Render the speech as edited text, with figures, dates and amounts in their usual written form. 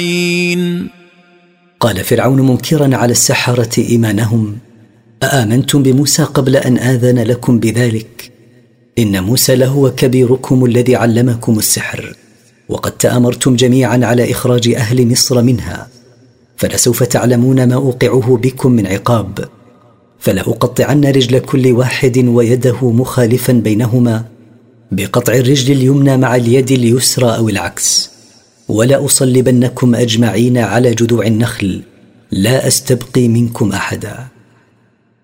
قال فرعون منكرا على السحرة إيمانهم: أآمنتم بموسى قبل أن آذن لكم بذلك؟ إن موسى لهو كبيركم الذي علمكم السحر، وقد تآمرتم جميعا على إخراج أهل مصر منها، فلسوف تعلمون ما أوقعه بكم من عقاب. فلأقطعن رجل كل واحد ويده مخالفا بينهما بقطع الرجل اليمنى مع اليد اليسرى أو العكس، ولأصلبنكم أجمعين على جذوع النخل، لا أستبقي منكم أحدا.